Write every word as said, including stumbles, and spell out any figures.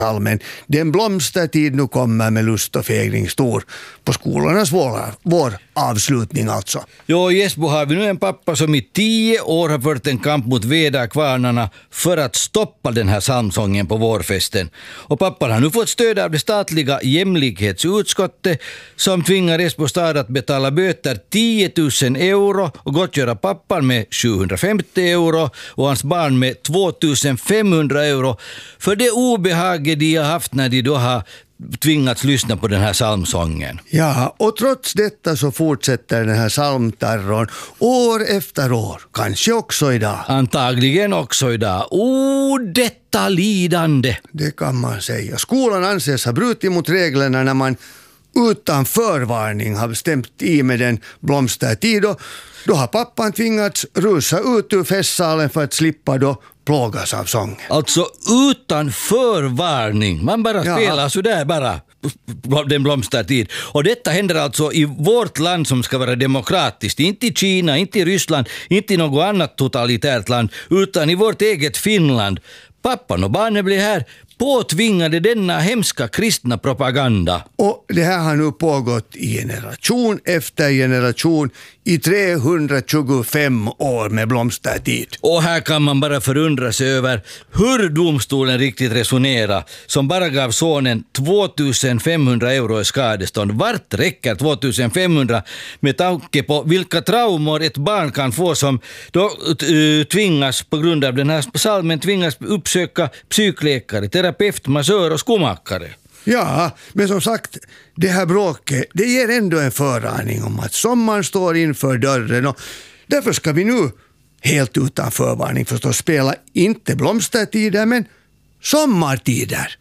Salmen. Den blomstertid nu kommer med lust och fägring stor på skolornas vår, vår avslutning alltså. Jo, i Esbo har vi nu en pappa som i tio år har fört en kamp mot väderkvarnarna för att stoppa den här psalmsången på vårfesten. Och pappan har nu fått stöd av det statliga jämlikhetsutskottet som tvingar Esbo stad att betala böter tio tusen euro och gottgöra pappan med sjuhundrafemtio euro och hans barn med tvåtusen femhundra euro för det obehaget de har haft när de då har tvingats lyssna på den här psalmsången. Ja, och trots detta så fortsätter den här psalmterrorn år efter år, kanske också idag. Antagligen också idag. O, detta lidande! Det kan man säga. Skolan anses ha brutit mot reglerna när man utan förvarning har stämt i med en blomstertid och då har pappan tvingats rusa ut ur festsalen för att slippa då plågas av sången. Alltså utan förvarning. Man bara Ja. spelar så där bara den blomstertid. Och detta händer alltså i vårt land som ska vara demokratiskt. Inte i Kina, inte i Ryssland, inte i något annat totalitärt land utan i vårt eget Finland. Pappan och barnen blir här påtvingade denna hemska kristna propaganda. Och det här har nu pågått i generation efter generation i trehundratjugofem år med blomstertid. Och här kan man bara förundra sig över hur domstolen riktigt resonerar som bara gav sonen tvåtusen femhundra euro i skadestånd. Vart räcker tvåtusen femhundra med tanke på vilka traumor ett barn kan få som då uh, tvingas på grund av den här psalmen tvingas uppsöka psykläkare, terapeut, massör och skomakare. Ja, men som sagt, det här bråket, det ger ändå en föraning om att sommaren står inför dörren och därför ska vi nu helt utan förvarning förstås spela inte blomstertider men sommartider.